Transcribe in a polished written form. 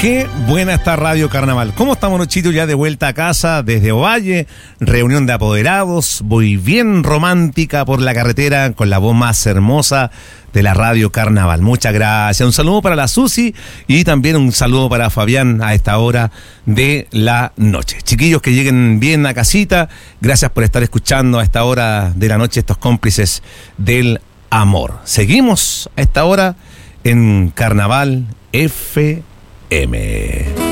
Qué buena está Radio Carnaval. ¿Cómo estamos, Nochito? Ya de vuelta a casa desde Ovalle, reunión de apoderados, voy bien romántica por la carretera con la voz más hermosa de la Radio Carnaval. Muchas gracias. Un saludo para la Susi y también un saludo para Fabián a esta hora de la noche. Chiquillos, que lleguen bien a casita. Gracias por estar escuchando a esta hora de la noche estos cómplices del amor. Seguimos a esta hora en Carnaval FM.